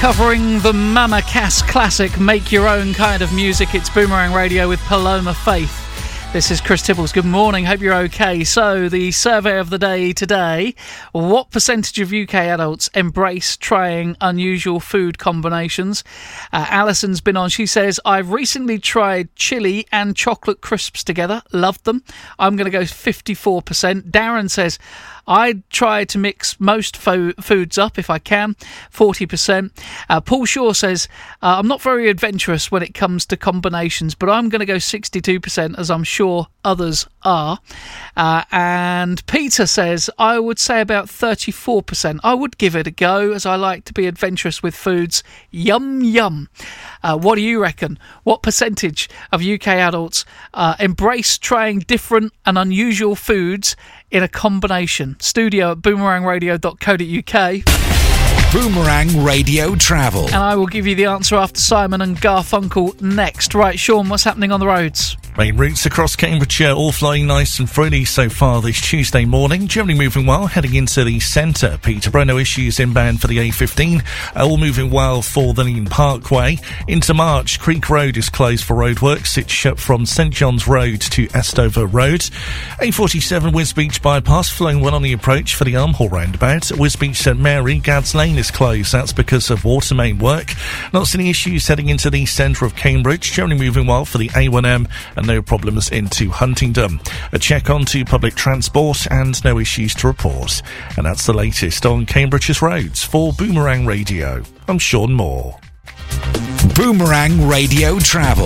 Covering the Mama Cass classic Make Your Own kind of music. It's Boomerang Radio with Paloma Faith. This is Chris Tibbles. Good morning, hope you're okay. So, the survey of the day today: what percentage of UK adults embrace trying unusual food combinations? Alison's been on. She says, I've recently tried chili and chocolate crisps together. Loved them. I'm going to go 54%. Darren says, I try to mix most foods up if I can, 40%. Paul Shaw says, I'm not very adventurous when it comes to combinations, but I'm going to go 62%, as I'm sure others are. And Peter says, I would say about 34%. I would give it a go, as I like to be adventurous with foods. Yum, yum. What do you reckon? What percentage of UK adults embrace trying different and unusual foods in a combination? Studio at boomerangradio.co.uk. Boomerang Radio Travel. And I will give you the answer after Simon and Garfunkel next. Right, Sean, what's happening on the roads? Main routes across Cambridgeshire all flowing nice and freely so far this Tuesday morning. Generally moving well, heading into the centre. Peterborough, no issues inbound for the A15. All moving well for the Lean Parkway. Into March, Creek Road is closed for roadworks. It's shut from St John's Road to Estover Road. A47 Wisbeach bypass flowing well on the approach for the Elmhall roundabout. Wisbeach St Mary, Gads Lane is closed. That's because of water main work. Not seeing issues heading into the centre of Cambridge. Generally moving well for the A1M and no problems into Huntingdon. A check onto public transport and no issues to report. And that's the latest on Cambridge's roads. For Boomerang Radio, I'm Sean Moore. Boomerang Radio Travel.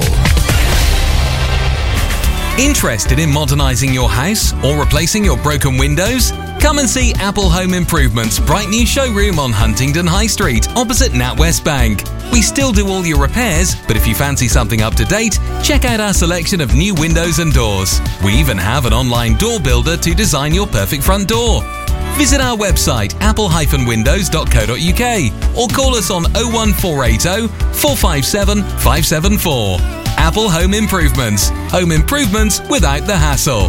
Interested in modernising your house or replacing your broken windows? Come and see Apple Home Improvements' bright new showroom on Huntingdon High Street, opposite NatWest Bank. We still do all your repairs, but if you fancy something up to date, check out our selection of new windows and doors. We even have an online door builder to design your perfect front door. Visit our website, apple-windows.co.uk, or call us on 01480 457 574. Apple Home Improvements. Home improvements without the hassle.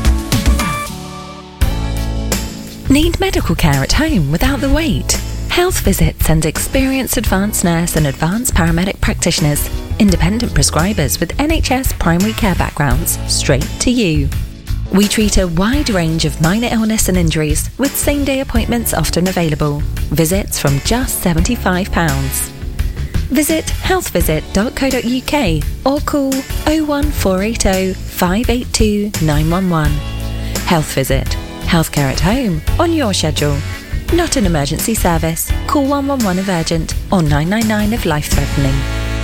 Need medical care at home without the wait? Health Visits sends experienced advanced nurse and advanced paramedic practitioners, independent prescribers with NHS primary care backgrounds, straight to you. We treat a wide range of minor illness and injuries, with same-day appointments often available. Visits from just £75. Visit healthvisit.co.uk or call 01480 582 911. Health Visit. Healthcare at home, on your schedule. Not an emergency service. Call 111 if urgent or 999 if life-threatening.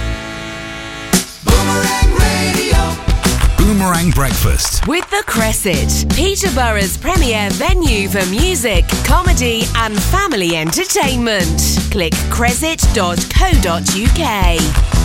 Boomerang Radio. Boomerang Breakfast with The Cresset, Peterborough's premier venue for music, comedy and family entertainment. Click cresset.co.uk.